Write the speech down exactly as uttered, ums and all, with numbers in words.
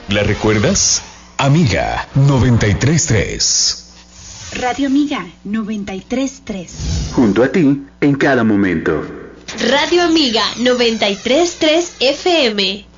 ¿La recuerdas? Amiga noventa y tres punto tres. Radio Amiga noventa y tres punto tres. Junto a ti en cada momento. Radio Amiga noventa y tres punto tres F M.